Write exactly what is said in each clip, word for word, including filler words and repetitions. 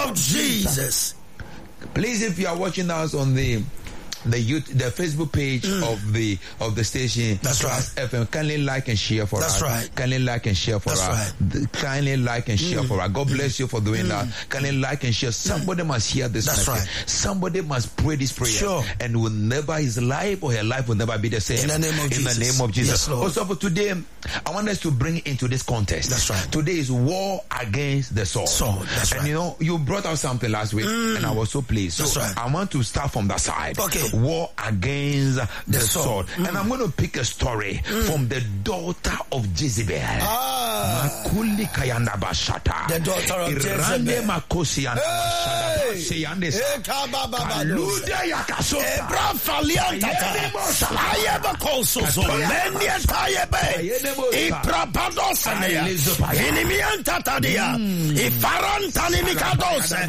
of Jesus. Please, if you are watching us on the the youth, the Facebook page mm. of the of the station, that's right. F M, kindly like and share for that's us. That's right. Kindly like and share for that's us. Right. Kindly like and share mm. for us. God bless you for doing mm. that. Kindly like and share. Somebody mm. must hear this that's message. Right. Somebody must pray this prayer. Sure. And will never his life or her life will never be the same. In the name of In Jesus. the name of Jesus. Yes, Lord. Also for today, I want us to bring into this contest. That's right. Today is war against the sword. Sword. That's and right. you know, you brought out something last week, mm. and I was so pleased. So that's right. I want to start from that side. Okay. War against the, the sword. sword. Mm. And I'm going to pick a story mm. from the daughter of Jezebel. Ah. Makuli Kayanda Bashata. The daughter of Jezebel. Makosi and Bashata. Kaluda Yakasota. Ebra Faliantata. Ayaba Kosozo. Menia Tayebe. Iprapadosanea. Inimiantatadia. Ifarantanimikadose.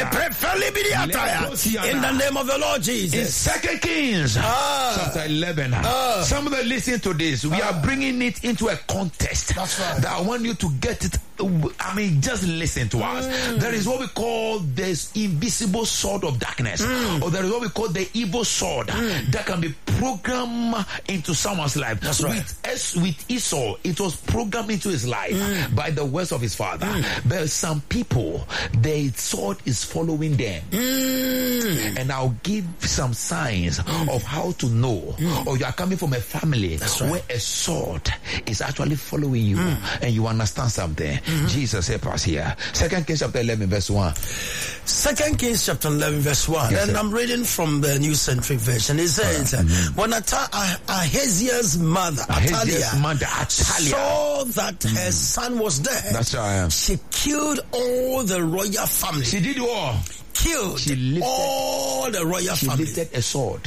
Eprefelibiliataya. In the name of the Lord Jesus. In Second Kings ah. chapter eleven. Ah. Somebody listen to this. We ah. are bringing it into a contest. That's right. That I want you to get it. I mean, just listen to us. Mm. There is what we call this invisible sword of darkness, mm. or there is what we call the evil sword mm. that can be programmed into someone's life. That's right. With, Es- with Esau, it was programmed into his life mm. by the words of his father. Mm. But some people, their sword is following them. Mm. And I'll give some signs mm. of how to know, mm. or you are coming from a family That's right. where a sword is actually following you, mm. and you understand something. Mm-hmm. Jesus help us here. Second Kings chapter eleven verse one. Second Kings chapter eleven verse one. Yes, and sir. I'm reading from the New Century Version. It says, right. mm-hmm. when Ata- ah- Ahaziah's mother, Athaliah, mother, Athaliah, saw that mm. her son was dead, That's right. she killed all the royal family. She did what? Killed she lifted, all the royal she family. She lifted a sword.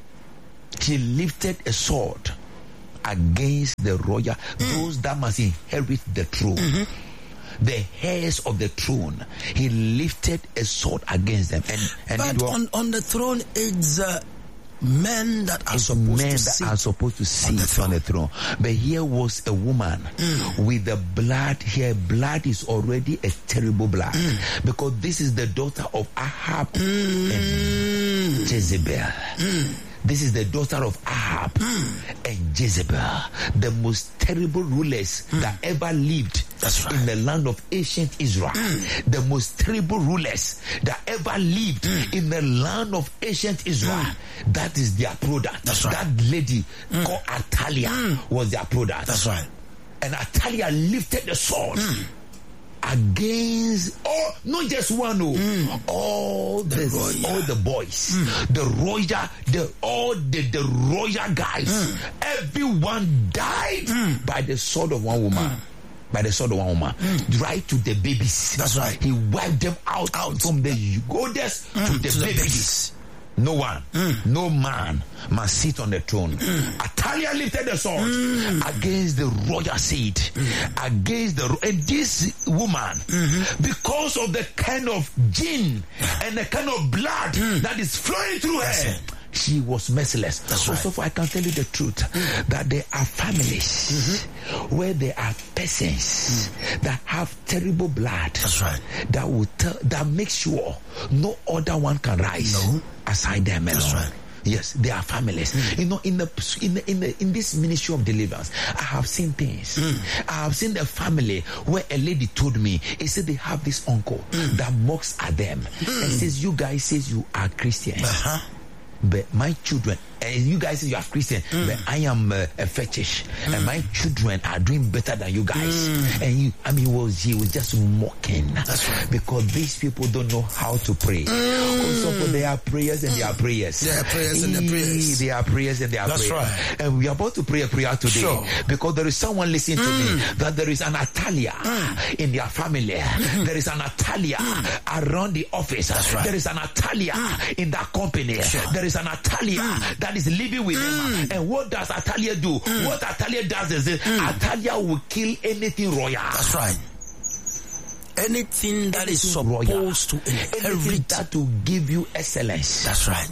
She lifted a sword against the royal, mm. those that must inherit the throne. Mm-hmm. The heirs of the throne. He lifted a sword against them. And, and but on, on the throne, it's uh, men that are supposed men to that sit are supposed to sit on the throne. on the throne. But here was a woman mm. with the blood. Her blood is already a terrible blood, mm. because this is the daughter of Ahab mm. and Jezebel. Mm. This is the daughter of Ahab mm. and Jezebel, the most terrible rulers mm. that ever lived That's right. in the land of ancient Israel. Mm. The most terrible rulers that ever lived mm. in the land of ancient Israel. Mm. That is their product. That's right. That lady mm. called Athaliah mm. was their product. That's right. And Athaliah lifted the sword mm. against all, not just one, no, mm. all the, the all the boys, mm. the royal, the all the, the royal guys, mm. everyone died mm. by the sword of one woman. Mm. By the sword of one woman, mm. right to the babies. That's right. He wiped them out, out. from the oldest mm. to the to babies. The babies. No one, mm. no man must sit on the throne. Mm. Athaliah lifted the sword mm. against the royal seed, mm. against the and this woman, mm-hmm. because of the kind of gene and the kind of blood mm. that is flowing through That's her. It. She was merciless. That's right. So far, I can tell you the truth mm. that there are families mm-hmm. where there are persons mm. that have terrible blood. That's right. That will tell, that make sure no other one can rise no. aside them alone. That's right. Yes, they are families. Mm. You know, in the in the, in the in this ministry of deliverance, I have seen things. Mm. I have seen a family where a lady told me, he said they have this uncle mm. that mocks at them mm. and says, "You guys says you are Christians." Uh-huh. But my children, and you guys say you are Christian, mm. but I am uh, a fetish, mm. and my children are doing better than you guys. Mm. And you, I mean, he was he was just mocking. That's right. Because these people don't know how to pray. Mm. Also, for their prayers and their prayers. Their prayers and their prayers. They are prayers and their That's prayers. Right. And we are about to pray a prayer today, sure. because there is someone listening to mm. me that there is an Athaliah mm. in their family. Mm. There is an Athaliah mm. around the office. That's right. There is an Athaliah mm. in that company. Sure. There is an Athaliah mm. that is living with mm. him. And what does Athaliah do? Mm. What Athaliah does is this, mm. Athaliah will kill anything royal. That's right. Anything that anything is supposed royal. to inherit. Anything that will give you excellence. That's right.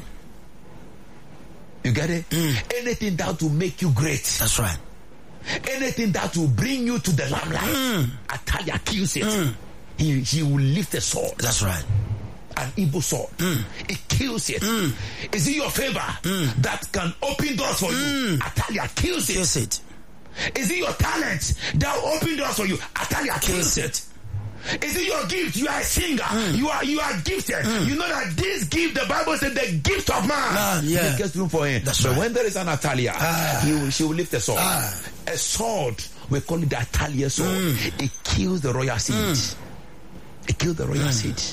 You get it? Mm. Anything that will make you great. That's right. Anything that will bring you to the limelight. Mm. Athaliah kills it. Mm. he, he will lift a sword. That's right. An evil sword. Mm. It kills it. Mm. Is it your favor mm. that can open doors for mm. you? Atalia kills it. Kills it. Is it your talent that will open doors for you? Atalia kills, kills it. it. Is it your gift? You are a singer. Mm. You are you are gifted. Mm. You know that this gift, the Bible said, the gift of man. Ah, yeah. It gets room for him. That's but right. when there is an Atalia, ah. he will, she will lift a sword. Ah. A sword, we call it the Atalia sword. Mm. It kills the royal seed. Mm. It kills the royal mm. seed.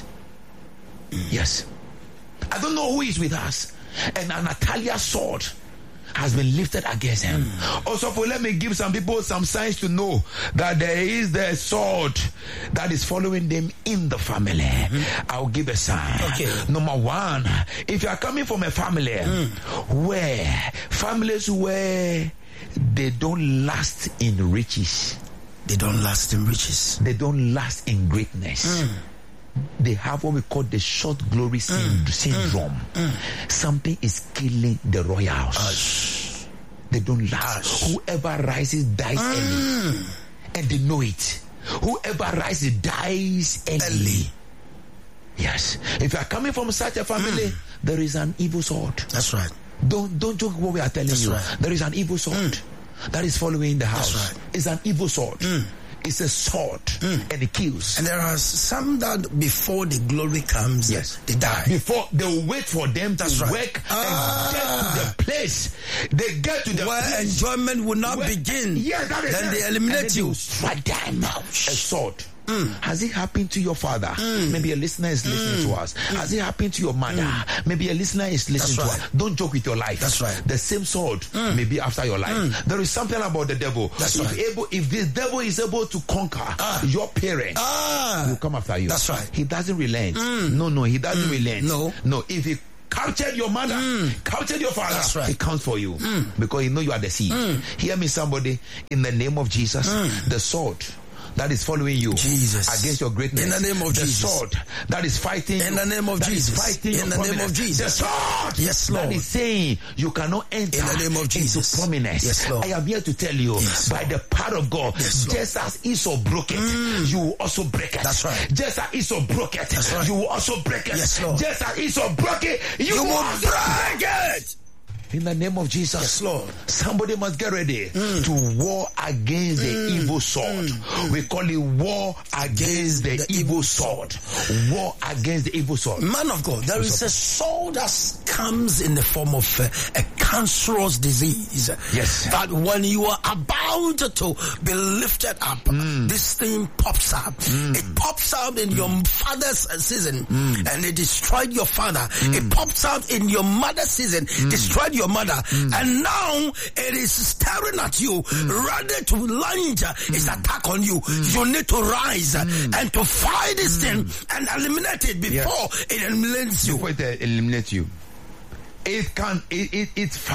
Mm. Yes. I don't know who is with us. And an Atalia sword has been lifted against him. Mm. Also, for let me give some people some signs to know that there is the sword that is following them in the family. Mm-hmm. I'll give a sign. Okay. Number one, if you are coming from a family mm. where families where they don't last in riches, they don't last in riches, they don't last in greatness. Mm. They have what we call the short glory mm. syndrome. Mm. Mm. Something is killing the royals. Ash. They don't last. Ash. Whoever rises dies mm. early. And they know it. Whoever rises dies early. early. Yes. If you are coming from such a family, mm. there is an evil sword. That's right. Don't don't joke what we are telling That's you. Right. There is an evil sword mm. that is following the house. That's right. It's an evil sword. Mm. It's a sword mm. and it kills. And there are some that before the glory comes, yes, they die. Before they will wait for them That's to right. work ah. and get to the place. They get to the where place enjoyment will not where, begin. Yes, that is then it. they eliminate and then you. They strike them out. A sword. Mm. Has it happened to your father? Mm. Maybe a listener is listening mm. to us. Mm. Has it happened to your mother? Mm. Maybe a listener is listening That's to right. us. Don't joke with your life. That's right. The same sword mm. may be after your life. Mm. There is something about the devil. That's if right. able, if the devil is able to conquer ah. your parents, ah. he will come after you. That's right. He doesn't relent. Mm. No, no, he doesn't mm. relent. No, no. If he captured your mother, mm. captured your father, That's right. he counts for you mm. because he know you are the seed. Mm. Hear me, somebody, in the name of Jesus, mm. the sword that is following you Jesus. against your greatness. In the name of the Jesus. The sword that is fighting in the name of that Jesus. Is fighting in the name of Jesus. The sword yes, Lord. that is saying you cannot enter in the name of Jesus. into prominence. Yes, Lord. I am here to tell you yes, by the power of God, yes, just as Esau broke it, mm. you will also break it. That's right. Just as Esau broke it, That's right. you will also break it. Yes, Lord. Just as Esau broke it, you, you will will break it. In the name of Jesus, yes, Lord. Somebody must get ready mm. to war against the mm. evil sword. Mm. We call it war against the, the evil sword. sword. War against the evil sword. Man of God, there is a sword that comes in the form of uh, a cancerous disease. Yes. That when you are about to be lifted up, mm. this thing pops up. Mm. It pops out in mm. your father's season mm. and it destroyed your father. Mm. It pops out in your mother's season, mm. destroyed your mother, mm. and now it is staring at you, mm. ready to launch mm. its attack on you. Mm. You need to rise mm. and to fight this mm. thing and eliminate it before yes. it eliminates you. Before it eliminates you. It can, it, it, it's